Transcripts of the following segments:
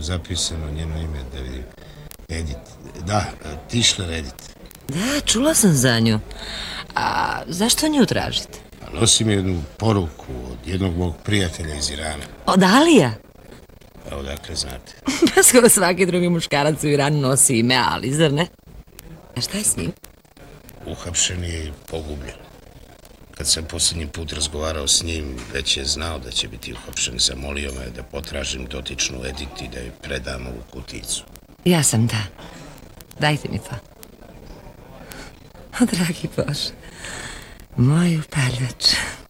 zapisano njeno ime, da vidim. Edith, da, Tischler Edith. Da, čula sam za nju. A zašto nju tražite? Pa nosim jednu poruku od jednog mog prijatelja iz Irana. Od Alija? A odakle znate? Pa skoro svaki drugi muškarac u Iranu nosi ime Ali, zar ne? A šta je s njim? Uhapšen je i pogubljen. Kad sam posljednji put razgovarao s njim, već je znao da će biti uhapšen. Zamolio me da potražim dotičnu Edith i da je predam ovu kuticu. Ja sam da. Dajte mi to. O, dragi Bože, moj upaljač.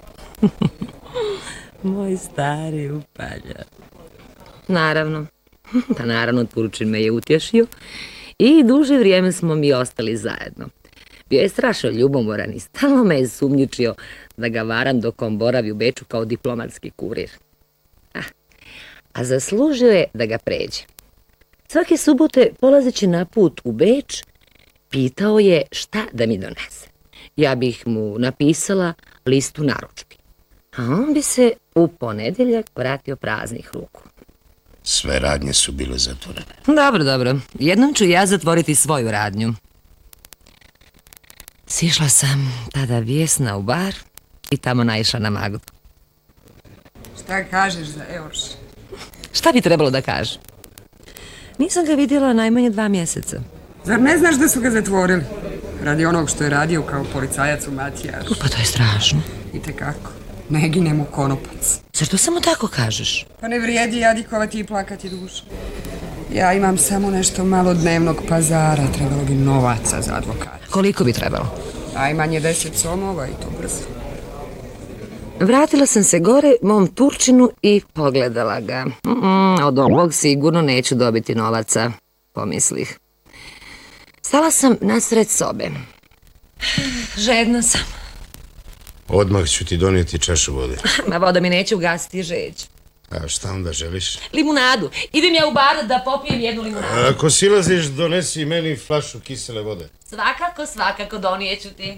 Moj stari upaljač. Naravno. Pa naravno, Turčin me je utješio i duže vrijeme smo mi ostali zajedno. Bio je strašno ljubomoran i stalno me je sumnjičio da ga varam dok on boravi u Beču kao diplomatski kurir. A zaslužio je da ga pređe. Svake subote, polazeći na put u Beč, pitao je šta da mi donese. Ja bih mu napisala listu narudžbi. A on bi se u ponedjeljak vratio praznih ruku. Sve radnje su bile zatvorene. Dobro. Jednom ću ja zatvoriti svoju radnju. Sišla sam tada bijesna u bar i tamo naišla na Magdu. Šta kažeš za Eorš? Šta bi trebalo da kažem? Nisam ga vidjela najmanje 2 mjeseca. Zar ne znaš da su ga zatvorili? Radi onog što je radio kao policajac u Matijašu. Pa to je strašno. Itekako. Ne gine mu konopac. Zašto samo tako kažeš? Pa ne vrijedi jadikovati i plakati dušu. Ja imam samo nešto malo dnevnog pazara. Trebalo bi novaca za advokata. Koliko bi trebalo? Najmanje 10 somova i to brzo. Vratila sam se gore mom Turčinu i pogledala ga. Od ovog sigurno neću dobiti novaca, pomislih. Stala sam nasred sobe. Žedna sam. Odmah ću ti donijeti čašu vode. Ma voda mi neće ugasiti žeđ. A šta onda želiš? Limunadu. Idem ja u bar da popijem jednu limunadu. Ako silaziš, donesi meni flašu kisele vode. Svakako donijeću ti.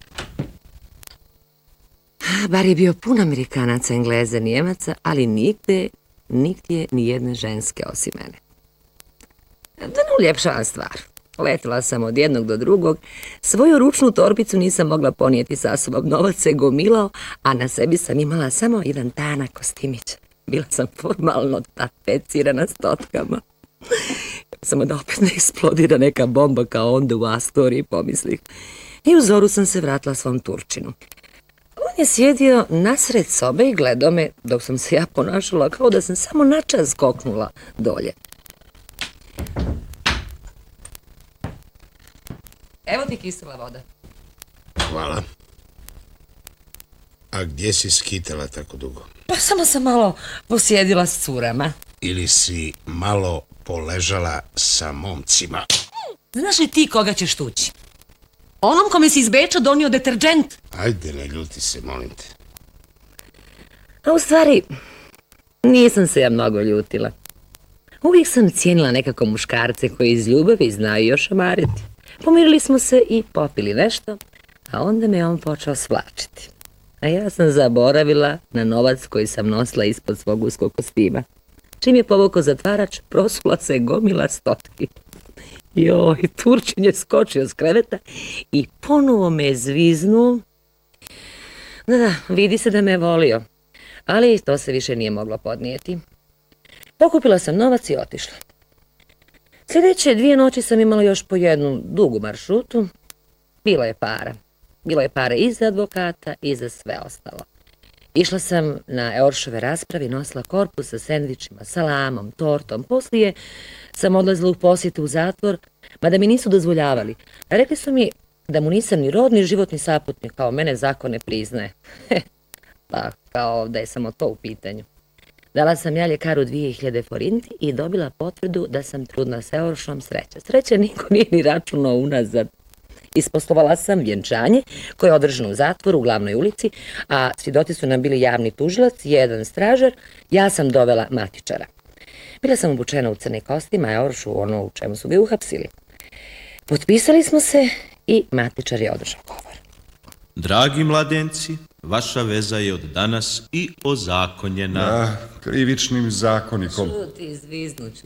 Bar je bio pun Amerikanaca, Engleza, Njemaca, ali nigdje ni jedne ženske osim mene. Da ne uljepšavam stvar. Letila sam od jednog do drugog. Svoju ručnu torbicu nisam mogla ponijeti sa sobom. Novac se gomilao, a na sebi sam imala samo jedan tanak kostimić. Bila sam formalno tapecirana stotkama. Samo da opet ne eksplodira neka bomba kao onda u Astoriji, pomislih. I u zoru sam se vratila svom Turčinu. On je sjedio nasred sobe i gledao me dok sam se ja ponašala kao da sam samo načas skoknula dolje. Evo ti kisela voda. Hvala. A gdje si skitala tako dugo? Pa samo sam malo posjedila s curama. Ili si malo poležala sa momcima? Znaš li ti koga ćeš tući? Onom kome si iz Beča donio deterđent. Ajde, ne ljuti se, molim te. A u stvari, nisam se ja mnogo ljutila. Uvijek sam cijenila nekako muškarce koji iz ljubavi znaju još omariti. Pomirili smo se i popili nešto, a onda me on počeo svlačiti. A ja sam zaboravila na novac koji sam nosila ispod svog uskog kostima. Čim je povukao zatvarač, prosula se gomila stotki. Joj, Turčin je skočio s kreveta i ponovo me zviznuo. Da, vidi se da me je volio, ali to se više nije moglo podnijeti. Pokupila sam novac i otišla. Sljedeće 2 noći sam imala još po jednu dugu maršrutu. Bilo je para. Bilo je para i za advokata i za sve ostalo. Išla sam na Eoršove raspravi i nosila korpus sa sendvičima, salamom, tortom. Poslije sam odlazila u posjetu u zatvor, mada mi nisu dozvoljavali. Rekli su mi da mu nisam ni rod, ni životni saputnik, kao mene zakon ne priznaje. Pa, kao da je samo to u pitanju. Dala sam ja ljekaru 2000 forinti i dobila potvrdu da sam trudna s Eoršom. Sreće niko nije ni računao unazad. Isposlovala sam vjenčanje koje je održano u zatvoru u glavnoj ulici, a svjedoci su nam bili javni tužilac, jedan stražar, ja sam dovela matičara. Bila sam obučena u crni kostim, a Eoršu ono u čemu su ga uhapsili. Potpisali smo se i matičar je održao govor. Dragi mladenci, vaša veza je od danas i ozakonjena. Da, krivičnim zakonikom. Čuti, zviznuću